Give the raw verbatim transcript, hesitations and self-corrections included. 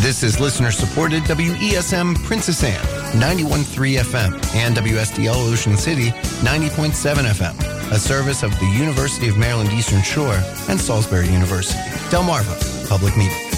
This is listener-supported W E S M Princess Anne, ninety-one point three F M, and W S D L Ocean City, ninety point seven F M, a service of the University of Maryland Eastern Shore and Salisbury University. Delmarva Public Media.